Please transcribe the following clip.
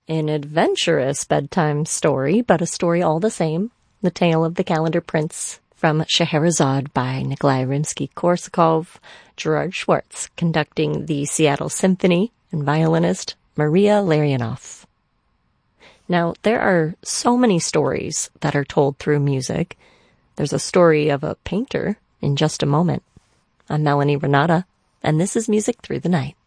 An adventurous bedtime story, but a story all the same. The Tale of the Calendar Prince from Scheherazade by Nikolai Rimsky-Korsakov, Gerard Schwartz conducting the Seattle Symphony, and violinist Maria Larionov. Now, there are so many stories that are told through music. There's a story of a painter in just a moment. I'm Melanie Renata, and this is Music Through the Night.